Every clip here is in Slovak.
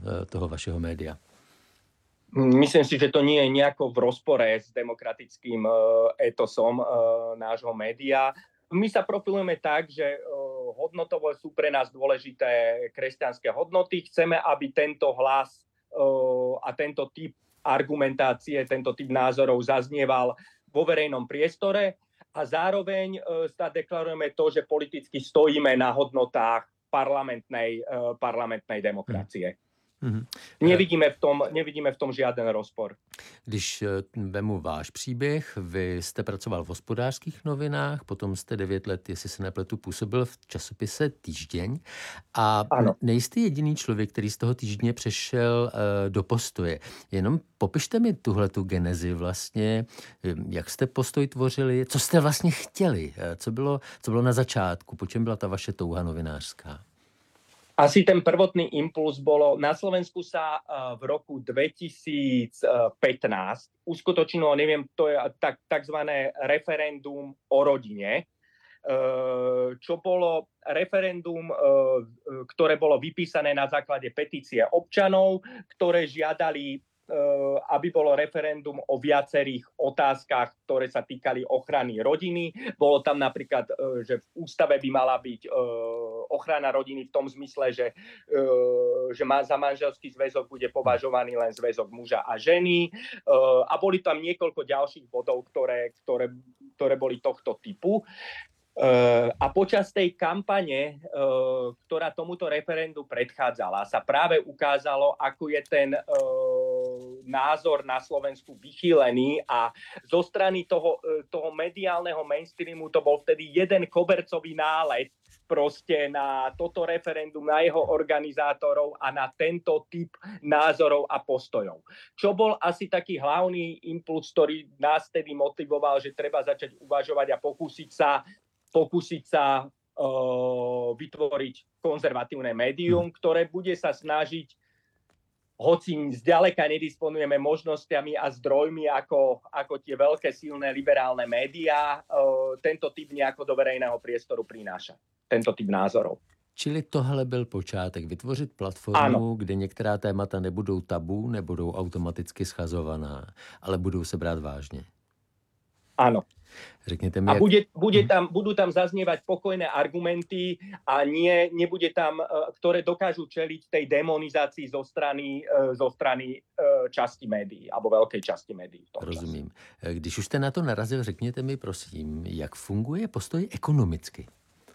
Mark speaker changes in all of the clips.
Speaker 1: toho vašeho média?
Speaker 2: Myslím si, že to nie je nejako v rozpore s demokratickým etosom nášho média. My sa profilujeme tak, že hodnotovo sú pre nás dôležité kresťanské hodnoty. Chceme, aby tento hlas a tento typ argumentácie, tento typ názorov zaznieval vo verejnom priestore a zároveň sa deklarujeme to, že politicky stojíme na hodnotách parlamentnej demokracie. Nevidíme v tom žiaden rozpor.
Speaker 1: Když vemu váš příběh, vy jste pracoval v Hospodářských novinách, potom jste 9 let, jestli se nepletu, působil v časopise Týždeň a nejste jediný člověk, který z toho Týždně přešel do Postoje. Jenom popište mi tuhletu genezi vlastně, jak jste Postoj tvořili, co jste vlastně chtěli, co bylo na začátku, po čem byla ta vaše touha novinářská?
Speaker 2: Asi ten prvotný impuls bolo, na Slovensku sa v roku 2015 uskutočnilo, neviem, to je takzvané referendum o rodine, čo bolo referendum, ktoré bolo vypísané na základe petície občanov, ktoré žiadali, aby bolo referendum o viacerých otázkach, ktoré sa týkali ochrany rodiny. Bolo tam napríklad, že v ústave by mala byť ochrana rodiny v tom zmysle, že za manželský zväzok bude považovaný len zväzok muža a ženy. A boli tam niekoľko ďalších bodov, ktoré boli tohto typu. A počas tej kampane, ktorá tomuto referendu predchádzala, sa práve ukázalo, ako je ten názor na Slovensku vychýlený a zo strany toho mediálneho mainstreamu to bol vtedy jeden kobercový nálet proste na toto referendum, na jeho organizátorov a na tento typ názorov a postojov. Čo bol asi taký hlavný impuls, ktorý nás tedy motivoval, že treba začať uvažovať a pokúsiť sa vytvoriť konzervatívne médium, ktoré bude sa snažiť, hoci zďaleka nedisponujeme možnosťami a zdrojmi ako tie veľké silné liberálne médiá, tento typ nejako do verejného priestoru prináša. Tento typ názorov.
Speaker 1: Čili tohle byl počátek, vytvořit platformu, kde některá témata nebudou tabu, nebudou automaticky schazovaná, ale budou se brát vážně.
Speaker 2: Áno.
Speaker 1: Řekněte mi,
Speaker 2: a budú tam zaznievať pokojné argumenty a nebude tam, ktoré dokážu čeliť tej demonizácii zo strany časti médií, alebo veľkej časti médií.
Speaker 1: Rozumím. Když už jste na to narazil, řekněte mi prosím, jak funguje Postoj ekonomicky?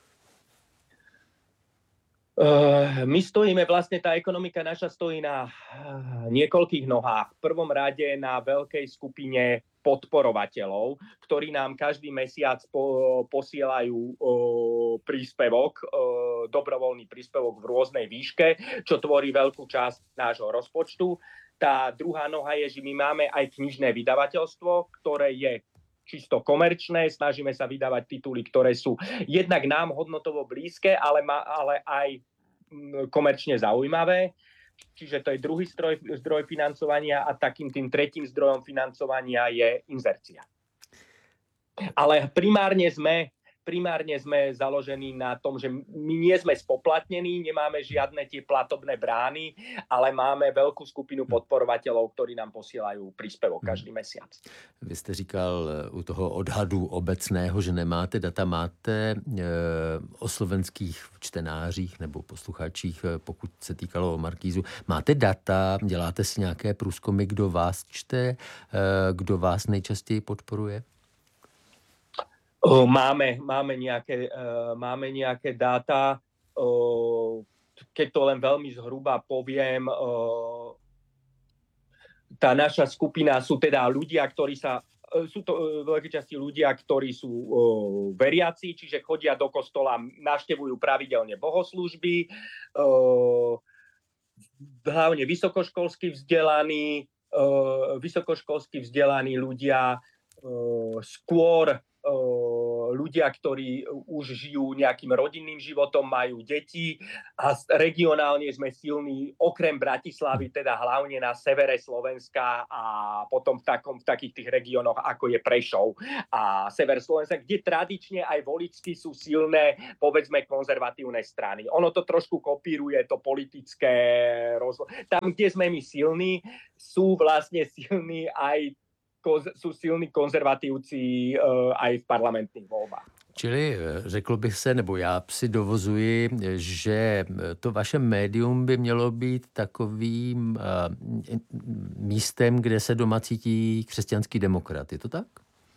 Speaker 2: My stojíme, vlastne tá ekonomika naša stojí na niekoľkých nohách. V prvom rade na veľkej skupine podporovateľov, ktorí nám každý mesiac posielajú príspevok, dobrovoľný príspevok v rôznej výške, čo tvorí veľkú časť nášho rozpočtu. Tá druhá noha je, že my máme aj knižné vydavateľstvo, ktoré je čisto komerčné, snažíme sa vydávať tituly, ktoré sú jednak nám hodnotovo blízke, ale aj komerčne zaujímavé. Čiže to je druhý zdroj financovania a takým tým tretím zdrojom financovania je inzercia. Ale primárne sme založení na tom, že my nie sme spoplatnení, nemáme žiadne tie platobné brány, ale máme veľkú skupinu podporovateľov, ktorí nám posielajú príspevok každý mesiac.
Speaker 1: Vy jste říkal u toho odhadu obecného, že nemáte data, máte o slovenských čtenářích nebo posluchačích, pokud se týkalo o Markízu, máte data, děláte si nějaké průzkumy, kdo vás čte, kdo vás nejčastěji podporuje?
Speaker 2: Máme nejaké dáta, keď to len veľmi zhruba poviem, tá naša skupina sú teda ľudia, sú to veľké časti ľudia, ktorí sú veriaci, čiže chodia do kostola, navštevujú pravidelne bohoslúžby, hlavne vysokoškolsky vzdelaní ľudia, skôr ľudia, ktorí už žijú nejakým rodinným životom, majú deti a regionálne sme silní okrem Bratislavy, teda hlavne na severe Slovenska a potom v takých tých regiónoch, ako je Prešov a sever Slovenska, kde tradične aj voličsky sú silné, povedzme, konzervatívne strany. Ono to trošku kopíruje to politické rozhodnutie. Tam, kde sme my silní, sú vlastne silní konzervatívci aj v parlamentných voľbách.
Speaker 1: Čili řekl bych se, nebo já si dovozuji, že to vaše médium by mělo být takovým místem, kde se doma cítí křesťanský demokrat. Je to tak?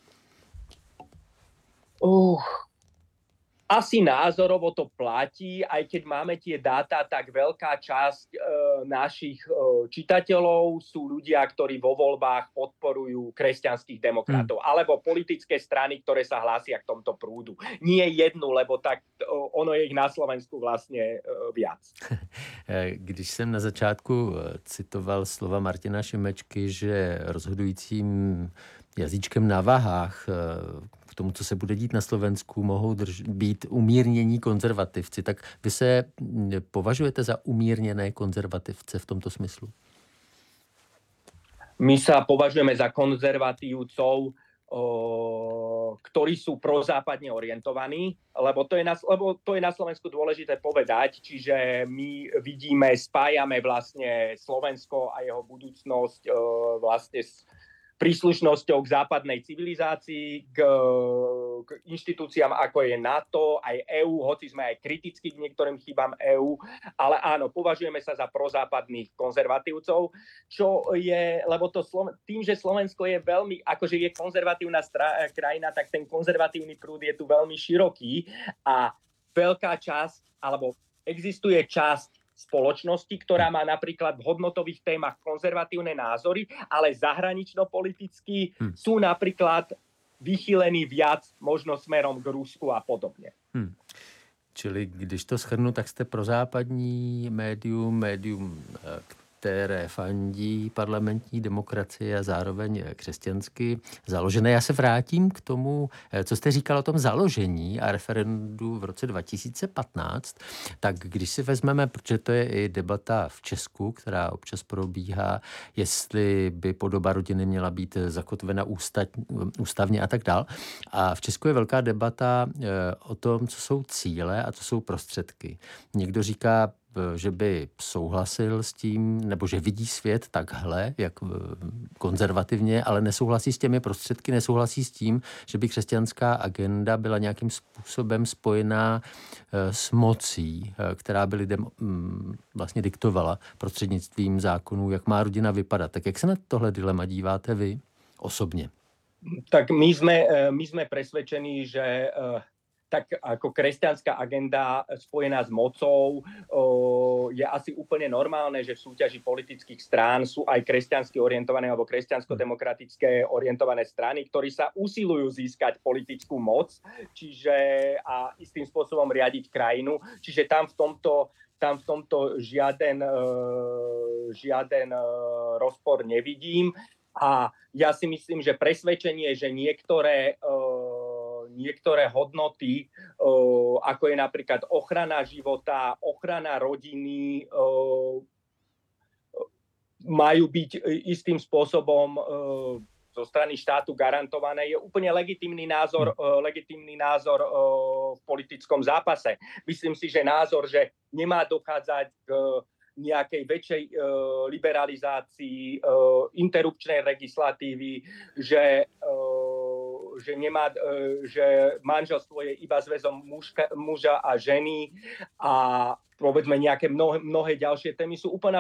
Speaker 2: Asi názorovo to platí, aj keď máme tie dáta, tak veľká časť našich čitateľov sú ľudia, ktorí vo voľbách podporujú kresťanských demokratov, alebo politické strany, ktoré sa hlásia k tomto prúdu. Nie jednu, lebo tak ono je ich na Slovensku vlastne viac.
Speaker 1: Když jsem na začátku citoval slova Martina Šimečky, že rozhodujícím jazyčkem na vahách k tomu, co se bude dít na Slovensku, mohou být umírnění konzervativci. Tak vy se považujete za umírněné konzervativce v tomto smyslu?
Speaker 2: My sa považujeme za konzervatívcov, ktorí sú prozápadne orientovaní, lebo to je na Slovensku dôležité povedať, čiže my vidíme, spájame vlastne Slovensko a jeho budúcnosť vlastne s príslušnosťou k západnej civilizácii, k inštitúciám ako je NATO, aj EÚ, hoci sme aj kritickí k niektorým chybám EÚ, ale áno, považujeme sa za prozápadných konzervatívcov, čo je, lebo tým, že Slovensko je veľmi, akože je konzervatívna krajina, tak ten konzervatívny prúd je tu veľmi široký a veľká časť, alebo existuje časť spoločnosti, ktorá má napríklad v hodnotových témach konzervatívne názory, ale zahranično-politicky sú napríklad vychýlení viac možno smerom k Rusku a podobne.
Speaker 1: Čili když to shrnu, tak jste prozápadní médium, které fandí parlamentní demokracie a zároveň křesťansky založené. Já se vrátím k tomu, co jste říkal o tom založení a referendu v roce 2015. Tak když si vezmeme, protože to je i debata v Česku, která občas probíhá, jestli by podoba rodiny měla být zakotvena ústavně a tak dál. A v Česku je velká debata o tom, co jsou cíle a co jsou prostředky. Někdo říká, že by souhlasil s tím, nebo že vidí svět takhle, jak konzervativně, ale nesouhlasí s těmi prostředky, nesouhlasí s tím, že by křesťanská agenda byla nějakým způsobem spojená s mocí, která by lidem vlastně diktovala prostřednictvím zákonů, jak má rodina vypadat. Tak jak se na tohle dilema díváte vy osobně?
Speaker 2: Tak my sme presvedčení, že tak ako kresťanská agenda spojená s mocou je asi úplne normálne, že v súťaži politických strán sú aj kresťansky orientované alebo kresťansko-demokratické orientované strany, ktorí sa usilujú získať politickú moc, čiže a istým spôsobom riadiť krajinu. Čiže tam v tomto žiaden rozpor nevidím. A ja si myslím, že presvedčenie, že niektoré hodnoty, ako je napríklad ochrana života, ochrana rodiny, majú byť istým spôsobom zo strany štátu garantované, je úplne legitímny názor v politickom zápase. Myslím si, že názor, že nemá dochádzať k nejakej väčšej liberalizácii interrupčnej legislatívy, že manželstvo je iba zväzom muža a ženy a povedzme nejaké mnohé ďalšie témy sú úplná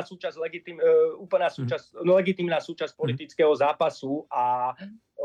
Speaker 2: legitímna súčasť politického zápasu a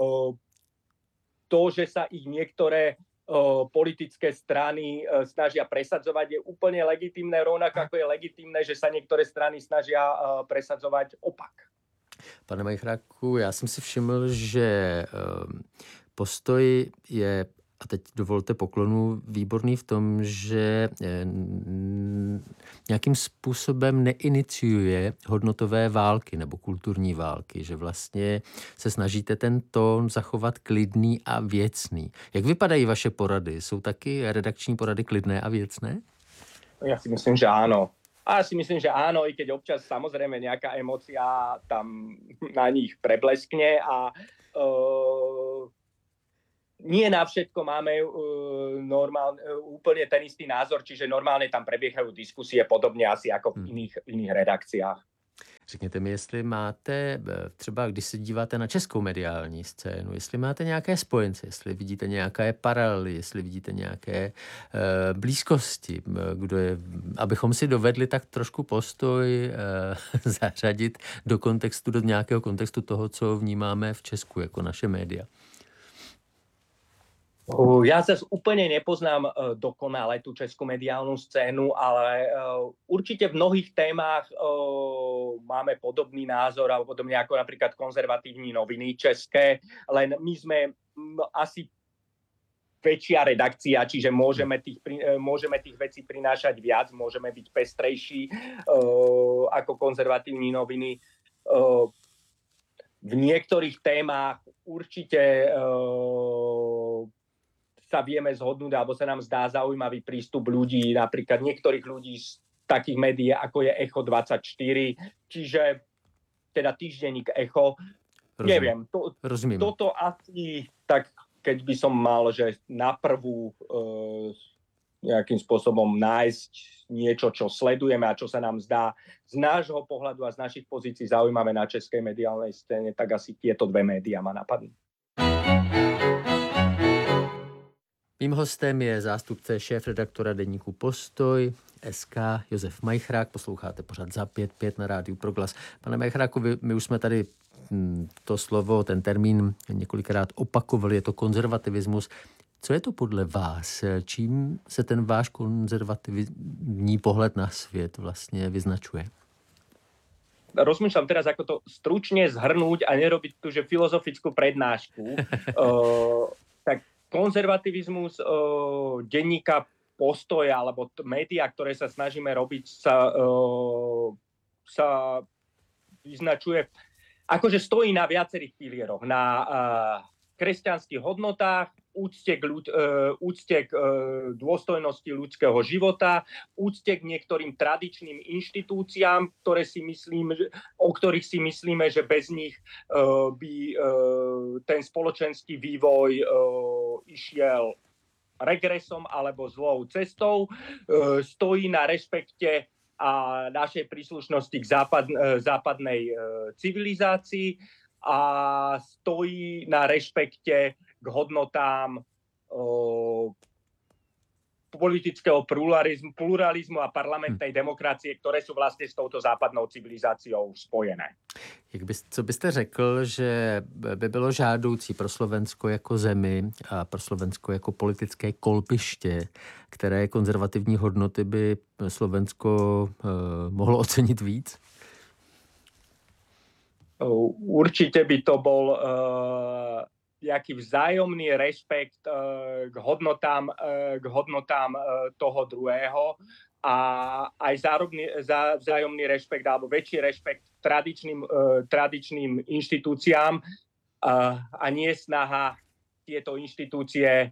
Speaker 2: to, že sa ich niektoré politické strany snažia presadzovať, je úplne legitímne, rovnako ako je legitímne, že sa niektoré strany snažia presadzovať opak.
Speaker 1: Pane Majchráku, já jsem si všiml, že postoj je A teď dovolte poklonu výborný v tom, že nějakým způsobem neiniciuje hodnotové války nebo kulturní války, že vlastně se snažíte ten tón zachovat klidný a věcný. Jak vypadají vaše porady? Jsou taky redakční porady klidné a věcné?
Speaker 2: Ja si myslím, že áno. A ja si myslím, že áno, i keď občas samozrejme nejaká emócia tam na nich prebleskne a nie na všetko máme úplne ten istý názor, čiže normálne tam prebiehajú diskusie podobne asi ako v iných redakciách.
Speaker 1: Řekněte mi, jestli máte, třeba když se díváte na českou mediální scénu, jestli máte nějaké spojence, jestli vidíte nějaké paralely, jestli vidíte nějaké blízkosti, abychom si dovedli tak trošku postoj zařadit do kontextu, do nějakého kontextu toho, co vnímáme v Česku jako naše média.
Speaker 2: Ja zase úplne nepoznám dokonale tú českú mediálnu scénu, ale určite v mnohých témach máme podobný názor, alebo podobne ako napríklad konzervatívne noviny české, len my sme asi väčšia redakcia, čiže môžeme tých vecí prinášať viac, môžeme byť pestrejší ako konzervatívne noviny. V niektorých témach určite sa vieme zhodnúť, alebo sa nám zdá zaujímavý prístup ľudí, napríklad niektorých ľudí z takých médií, ako je Echo 24, čiže teda týždenník Echo. Neviem, toto asi, tak keď by som mal, že na prvú nejakým spôsobom nájsť niečo, čo sledujeme a čo sa nám zdá z nášho pohľadu a z našich pozícií zaujímavé na českej mediálnej scéne, tak asi tieto dve médiá ma napadnú.
Speaker 1: Mým hostem je zástupce šéfredaktora deníku Postoj SK Josef Majchrák. Posloucháte pořad Za 5-5 na rádiu Proglas. Pane Majchráku, my už jsme tady to slovo, ten termín několikrát opakovali, je to konzervativismus. Co je to podle vás? Čím se ten váš konzervativní pohled na svět vlastně vyznačuje?
Speaker 2: Rozmýšľam teraz, ako to stručne zhrnúť a nerobiť tu, že filozofickú prednášku. Tak konzervativizmus denníka Postoja alebo médiá, ktoré sa snažíme robiť, sa vyznačuje, akože stojí na viacerých pilieroch. Na kresťanských hodnotách, úcte k dôstojnosti ľudského života, úcte k niektorým tradičným inštitúciám, o ktorých si myslíme, že bez nich by ten spoločenský vývoj išiel regresom alebo zlou cestou. Stojí na rešpekte a našej príslušnosti k západnej civilizácii a stojí na rešpekte k hodnotám politického pluralizmu a parlamentnej demokracie, ktoré sú vlastne s touto západnou civilizáciou spojené.
Speaker 1: Co byste řekl, že by bylo žádoucí pro Slovensko jako zemi a pro Slovensko jako politické kolbiště, které konzervativní hodnoty by Slovensko mohlo ocenit víc?
Speaker 2: Určite by to bol jaký vzájomný rešpekt k hodnotám toho druhého a aj vzájomný rešpekt alebo väčší rešpekt tradičným inštitúciám a nie snaha tieto inštitúcie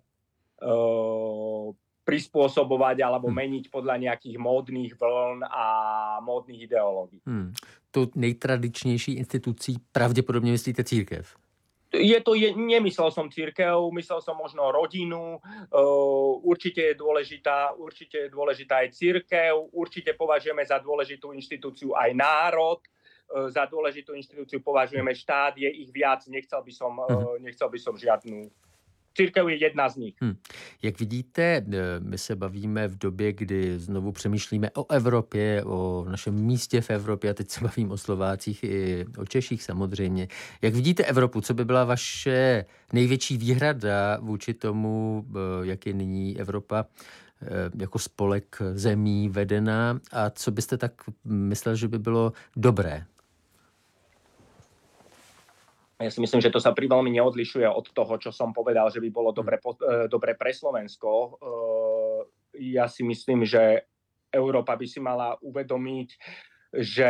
Speaker 2: prispôsobovať alebo meniť podľa nejakých módnych vln a módnych ideológií.
Speaker 1: Tu nejtradičnější institucí pravděpodobně myslíte církev?
Speaker 2: Nemyslel som cirkev, myslel som možno rodinu, určite je dôležitá aj cirkev, určite považujeme za dôležitú inštitúciu aj národ, za dôležitú inštitúciu považujeme štát, je ich viac, nechcel by som žiadnu. Církev je jedna z nich.
Speaker 1: Jak vidíte, my se bavíme v době, kdy znovu přemýšlíme o Evropě, o našem místě v Evropě, a teď se bavím o Slovácích i o Češích samozřejmě. Jak vidíte Evropu? Co by byla vaše největší výhrada vůči tomu, jak je nyní Evropa jako spolek zemí vedená, a co byste tak myslel, že by bylo dobré?
Speaker 2: Ja si myslím, že to sa veľmi neodlišuje od toho, čo som povedal, že by bolo dobre pre Slovensko. Ja si myslím, že Európa by si mala uvedomiť, že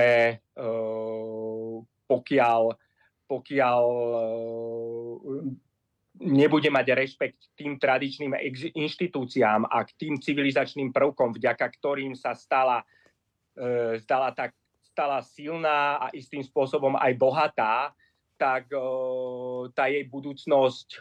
Speaker 2: pokiaľ nebude mať rešpekt tým tradičným inštitúciám a k tým civilizačným prvkom, vďaka ktorým sa stala silná a istým spôsobom aj bohatá, tak tá jej budúcnosť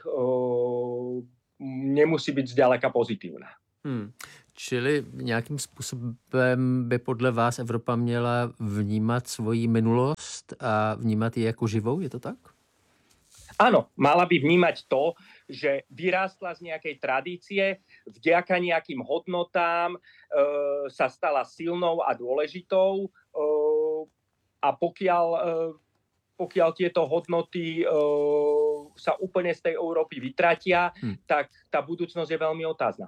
Speaker 2: nemusí byť zďaleka pozitívna.
Speaker 1: Čili nějakým způsobem by podle vás Evropa měla vnímat svoji minulost a vnímat ji jako živou, je to tak?
Speaker 2: Áno, mala by vnímať to, že vyrástla z nejakej tradície, vďaka nejakým hodnotám sa stala silnou a dôležitou a pokiaľ tieto hodnoty sa úplne z tej Európy vytratia, tak tá budúcnosť je veľmi otázna.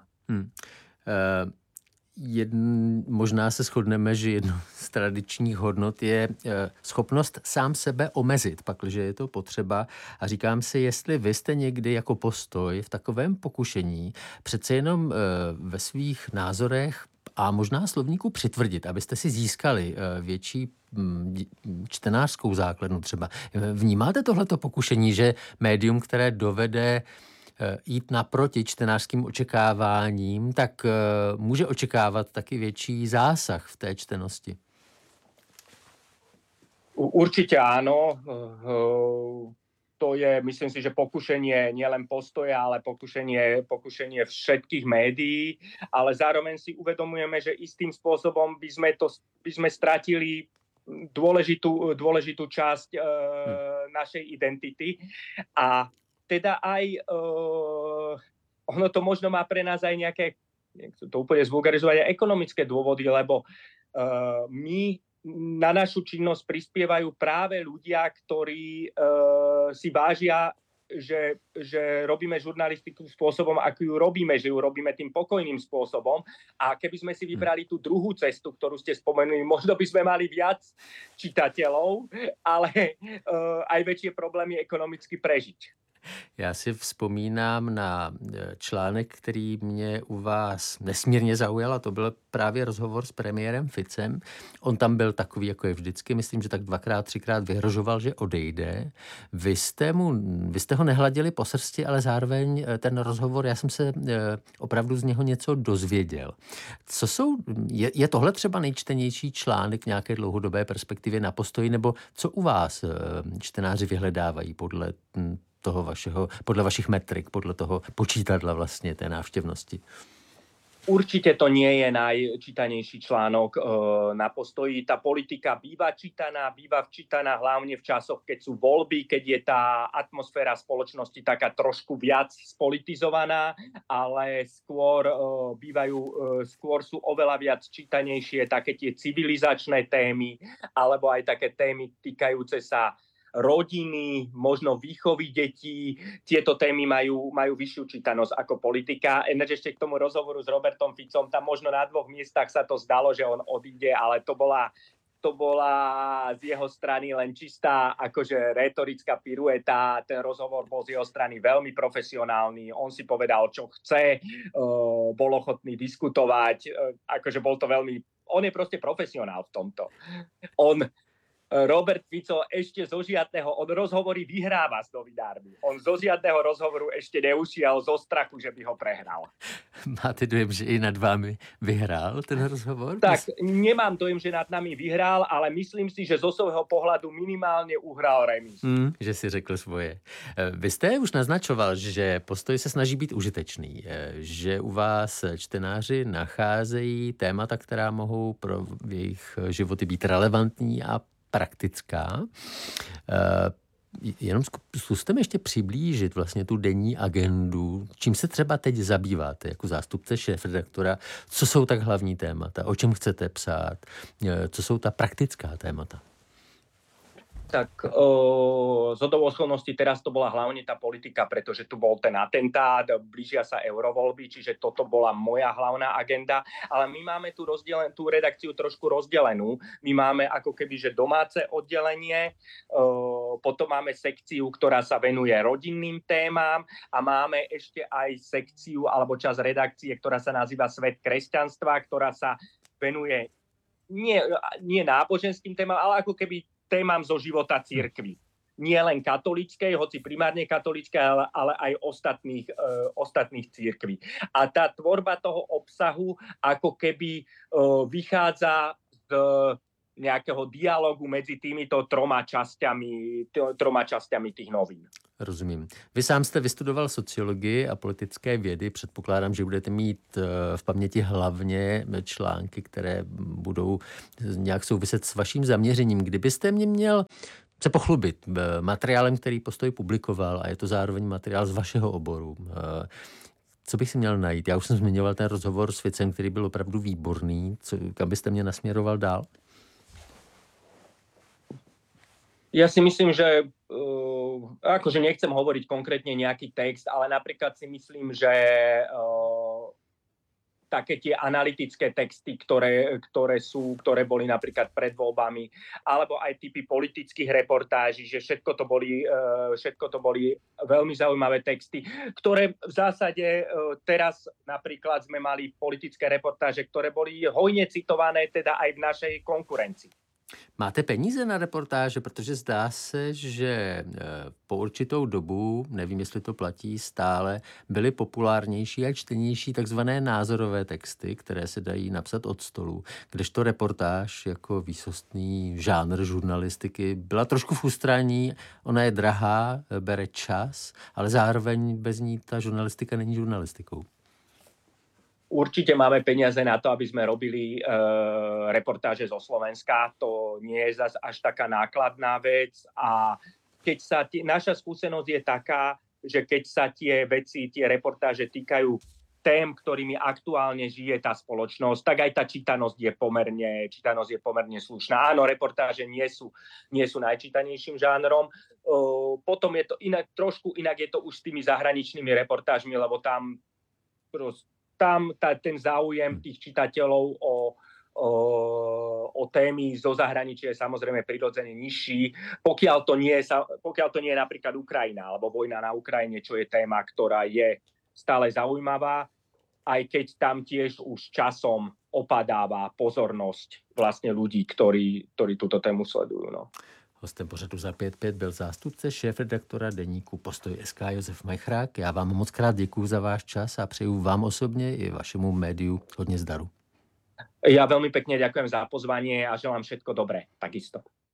Speaker 1: Možná se shodneme, že jedno z tradičních hodnot je schopnost sám sebe omezit, pakliže je to potřeba. A říkám si, jestli vy jste někdy jako postoj v takovém pokušení přece jenom ve svých názorech a možná slovníku přitvrdit, abyste si získali větší čtenářskou základnu třeba. Vnímáte tohleto pokušení, že médium, které dovede jít naproti čtenářským očekáváním, tak může očekávat taky větší zásah v té čtenosti?
Speaker 2: Určite áno. To je, myslím si, že pokušenie nielen Postoja, ale pokušenie všetkých médií, ale zároveň si uvedomujeme, že istým spôsobom by sme stratili dôležitú časť našej identity a teda aj ono to možno má pre nás aj nejaké, nechcem to úplne zvulgarizovať, aj ekonomické dôvody, lebo my na našu činnosť prispievajú práve ľudia, ktorí si vážia, že robíme žurnalistiku spôsobom, ako ju robíme, že ju robíme tým pokojným spôsobom. A keby sme si vybrali tú druhú cestu, ktorú ste spomenuli, možno by sme mali viac čitateľov, ale aj väčšie problémy ekonomicky prežiť.
Speaker 1: Já si vzpomínám na článek, který mě u vás nesmírně zaujal, a to byl právě rozhovor s premiérem Ficem. On tam byl takový, jako je vždycky, myslím, že tak 2x, 3x vyhrožoval, že odejde. Vy jste ho nehladili po srsti, ale zároveň ten rozhovor, já jsem se opravdu z něho něco dozvěděl. Je tohle třeba nejčtenější článek nějaké dlouhodobé perspektivy na Postoji, nebo co u vás čtenáři vyhledávají podle vašich metrik, podle toho počítadla vlastně té návštěvnosti?
Speaker 2: Určite to nie je najčítanejší článok na Postoji. Tá politika býva včítaná hlavne v časoch, keď sú voľby, keď je tá atmosféra spoločnosti taká trošku viac spolitizovaná, ale skôr sú oveľa viac čítanejšie také tie civilizačné témy, alebo aj také témy týkajúce sa rodiny, možno výchovy detí. Tieto témy majú vyššiu čítanosť ako politika. Ešte k tomu rozhovoru s Robertom Ficom, tam možno na 2 miestach sa to zdalo, že on odíde, ale to bola z jeho strany len čistá akože rétorická pirueta. Ten rozhovor bol z jeho strany veľmi profesionálny. On si povedal, čo chce, bol ochotný diskutovať. Akože bol to veľmi... On je proste profesionál v tomto. Robert Fico ešte zo žiadneho, on rozhovory vyhráva s novinármi. On zo žiadneho rozhovoru ešte neušiel zo strachu, že by ho prehral.
Speaker 1: Máte dojem, že i nad vámi vyhrál ten rozhovor?
Speaker 2: Tak, nemám dojem, že nad nami vyhrál, ale myslím si, že zo svojho pohľadu minimálne uhral remis.
Speaker 1: Že si řekl svoje. Vy jste už naznačoval, že Postoj se snaží být užitečný, že u vás čtenáři nacházejí témata, která mohou pro jejich životy být relevantní a praktická. Jenom zkuste mi ještě přiblížit vlastně tu denní agendu. Čím se třeba teď zabýváte jako zástupce šéfredaktora? Co jsou tak hlavní témata? O čem chcete psát? Co jsou ta praktická témata?
Speaker 2: Tak zhodou okolností teraz to bola hlavne tá politika, pretože tu bol ten atentát, blížia sa eurovoľby, čiže toto bola moja hlavná agenda, ale my máme tú redakciu trošku rozdelenú. My máme ako keby, že domáce oddelenie, potom máme sekciu, ktorá sa venuje rodinným témam a máme ešte aj sekciu alebo časť redakcie, ktorá sa nazýva Svet kresťanstva, ktorá sa venuje nie náboženským témam, ale ako keby témam zo života cirkvi. Nie len katolíckej, hoci primárne katolíckej, ale aj ostatných cirkví. A tá tvorba toho obsahu ako keby vychádza z nejakého dialogu medzi týmito troma časťami tých novín.
Speaker 1: Rozumím. Vy sám jste vystudoval sociologii a politické vědy. Předpokládám, že budete mít v paměti hlavně články, které budou nějak souviset s vaším zaměřením. Kdybyste mě měl se pochlubit materiálem, který Postoj publikoval, a je to zároveň materiál z vašeho oboru, co bych si měl najít? Já už jsem zmiňoval ten rozhovor s Ficem, který byl opravdu výborný. Kam byste mě nasměroval dál?
Speaker 2: Ja si myslím, že akože nechcem hovoriť konkrétne nejaký text, ale napríklad si myslím, že také tie analytické texty, ktoré boli napríklad pred voľbami, alebo aj typy politických reportáží, že všetko to boli veľmi zaujímavé texty, ktoré v zásade teraz napríklad sme mali politické reportáže, ktoré boli hojne citované teda aj v našej konkurencii.
Speaker 1: Máte peníze na reportáže, protože zdá se, že po určitou dobu, nevím, jestli to platí stále, byly populárnější a čtenější takzvané názorové texty, které se dají napsat od stolu, kdežto reportáž jako výsostný žánr žurnalistiky byla trošku frustrální, ona je drahá, bere čas, ale zároveň bez ní ta žurnalistika není žurnalistikou.
Speaker 2: Určite máme peniaze na to, aby sme robili reportáže zo Slovenska. To nie je zas až taká nákladná vec. A naša skúsenosť je taká, že keď sa tie reportáže týkajú tém, ktorými aktuálne žije tá spoločnosť, tak aj tá čítanosť je pomerne slušná. Áno, reportáže nie sú najčítanejším žánrom. Potom je to trošku inak je to už s tými zahraničnými reportážmi, lebo tam ten záujem tých čitateľov o témy zo zahraničia je samozrejme prirodzene nižší, pokiaľ to nie je napríklad Ukrajina alebo vojna na Ukrajine, čo je téma, ktorá je stále zaujímavá, aj keď tam tiež už časom opadáva pozornosť vlastne ľudí, ktorí túto tému sledujú. No.
Speaker 1: Hostem pořadu Za 5-5 byl zástupce šéfredaktora deníku Postoj.sk Josef Majchrák. Já vám moc krát děkuju za váš čas a přeju vám osobně i vašemu médiu hodně zdaru.
Speaker 2: Ja veľmi pekne ďakujem za pozvanie a želám všetko dobré. Takisto.